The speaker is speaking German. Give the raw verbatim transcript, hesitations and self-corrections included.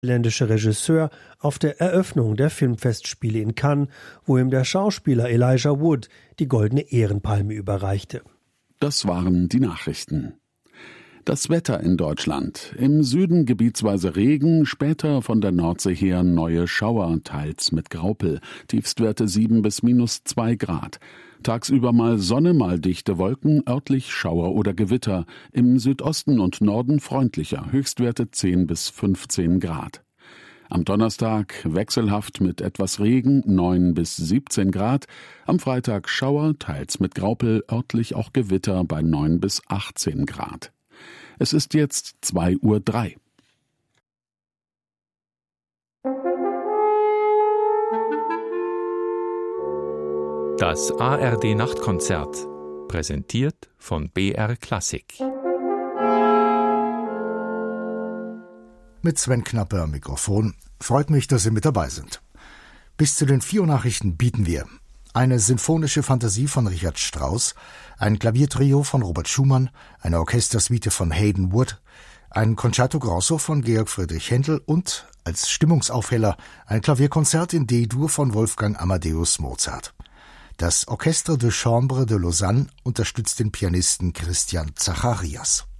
Ländische Regisseur auf der Eröffnung der Filmfestspiele in Cannes, wo ihm der Schauspieler Elijah Wood die Goldene Ehrenpalme überreichte. Das waren die Nachrichten. Das Wetter in Deutschland. Im Süden gebietsweise Regen, später von der Nordsee her neue Schauer, teils mit Graupel. Tiefstwerte sieben bis minus zwei Grad. Tagsüber mal Sonne, mal dichte Wolken, örtlich Schauer oder Gewitter. Im Südosten und Norden freundlicher, Höchstwerte zehn bis fünfzehn Grad. Am Donnerstag wechselhaft mit etwas Regen, neun bis siebzehn Grad. Am Freitag Schauer, teils mit Graupel, örtlich auch Gewitter bei neun bis achtzehn Grad. Es ist jetzt zwei Uhr drei. Das A R D-Nachtkonzert, präsentiert von B R Klassik. Mit Sven Knappe am Mikrofon. Freut mich, dass Sie mit dabei sind. Bis zu den vier Nachrichten bieten wir eine sinfonische Fantasie von Richard Strauss, ein Klaviertrio von Robert Schumann, eine Orchestersuite von Hayden Wood, ein Concerto Grosso von Georg Friedrich Händel und als Stimmungsaufheller ein Klavierkonzert in D-Dur von Wolfgang Amadeus Mozart. Das Orchestre de Chambre de Lausanne unterstützt den Pianisten Christian Zacharias.